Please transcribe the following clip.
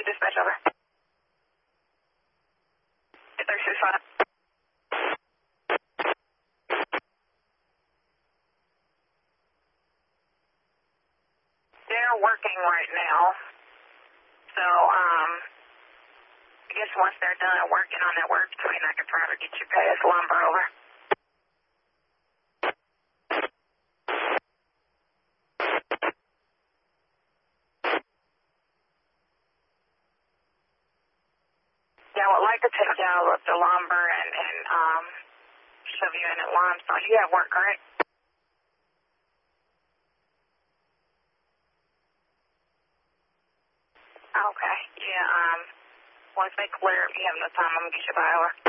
dispatch over. 3665. They're working right now. So, I guess once they're done working on that work between, I could probably get you past lumber over. Yeah, I would like to take y'all up to lumber and shove you in at limestone. You have work, correct? Okay. Yeah, once they clear, if you have enough time, I'm going to get you by hour.